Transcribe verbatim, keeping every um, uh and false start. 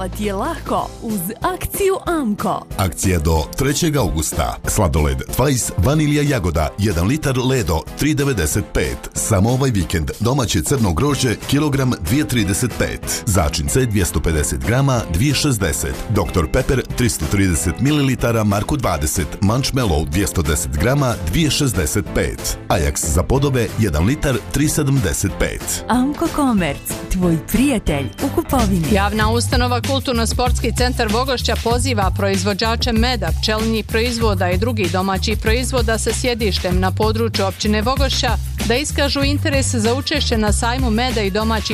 Ti je lako uz akciju Amko. Akcija do trećeg augusta. Sladoled Twice vanilija jagoda jedan litar Ledo tri devedeset pet. Samo ovaj vikend domaće crno grožđe kilogram dvije trideset pet. Začince dvjesto pedeset grama dvije šezdeset. doktor Pepper tristo trideset mililitara Marku dvadeset. Munchmallow dvjesto deset grama dvije šezdeset pet. Ajax za podobe jedan litar tri sedamdeset pet. Amko Komerc, tvoj prijatelj u kupovini. Javna ustanova Kulturno-sportski centar Vogošća poziva proizvođače meda, pčelinjih proizvoda i drugih domaćih proizvoda sa sjedištem na području općine Vogošća da iskažu interes za učešće na sajmu meda i domaćih